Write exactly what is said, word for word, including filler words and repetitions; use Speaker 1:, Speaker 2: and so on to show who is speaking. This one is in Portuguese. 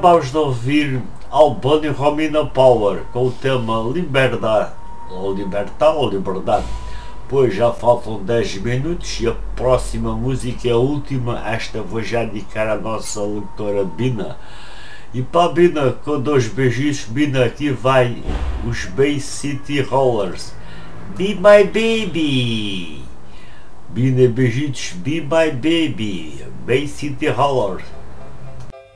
Speaker 1: acabámos de ouvir Albano e Romina Power com o tema Liberdade, ou Libertar ou Liberdade. Pois já faltam dez minutos e a próxima música é a última. Esta vou já dedicar à nossa leitora Bina. E para a Bina, com dois beijinhos, Bina, aqui vai os Bay City Rollers. Be My Baby! Bina, beijinhos, Be My Baby, Bay City Rollers.